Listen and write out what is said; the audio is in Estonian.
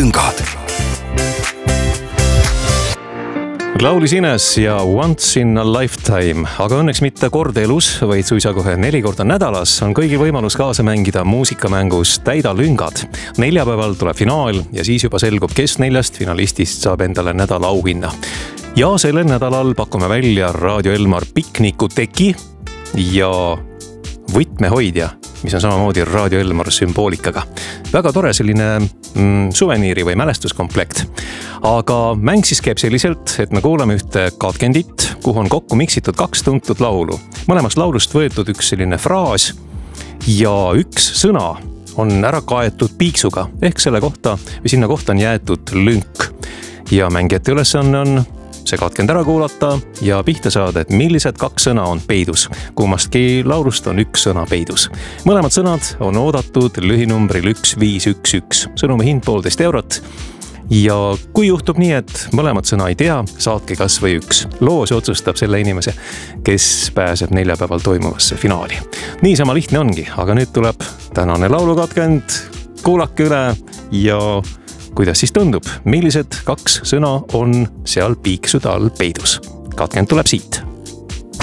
lüngad. Laulis Ines ja Once in a Lifetime, aga õnneks mitte kord elus, vaid suisa kohe 4 korda nädalas on kõigil võimalus kaasa mängida muusikamängus Täida lüngad. Neljapäeval tuleb finaal ja siis juba selgub, kes 4 finalistist saab endale nädala auhinna. Ja sellel nädalal pakume välja Raadio Elmar piknikuteki ja võtmehoidja, mis on samamoodi Raadio Elmar sümboolikaga. Väga tore selline suveniiri või mälestuskomplekt. Aga mäng siis käib selliselt, et me kuulame ühte katkendit, kuhu on kokku miksitud 2 tuntud laulu. Mõlemast laulust võetud üks selline fraas ja üks sõna on ära kaetud piiksuga, ehk selle kohta või sinna kohta on jäetud lünk. Ja mängijate ülesanne on see katkend ära kuulata ja pihta saada, et millised 2 sõna on peidus. Kummastki laulust on 1 sõna peidus. Mõlemad sõnad on oodatud lühinumbril 1511. Sõnumi hind 1,5 eurot. Ja kui juhtub nii, et mõlemad sõna ei tea, saatke kas või 1. Loos otsustab selle inimese, kes pääseb neljapäeval toimuvasse finaali. Niisama lihtne ongi, aga nüüd tuleb tänane laulukatkend. Kuulake üle ja kuidas siis tundub, millised 2 sõna on seal piiksude all peidus? Katkend tuleb siit.